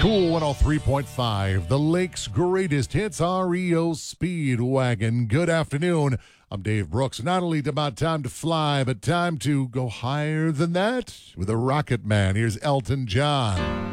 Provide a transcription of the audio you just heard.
Cool 103.5, the lake's greatest hits, REO Speedwagon. Good afternoon. I'm Dave Brooks. Not only about time to fly, but time to go higher than that with a Rocket Man. Here's Elton John.